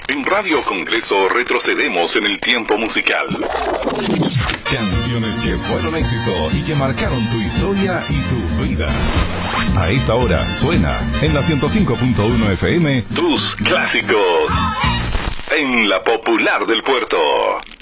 En Radio Congreso retrocedemos en el tiempo musical. Canciones que fueron éxito y que marcaron tu historia y tu vida. A esta hora suena en la 105.1 FM tus clásicos en la Popular del Puerto.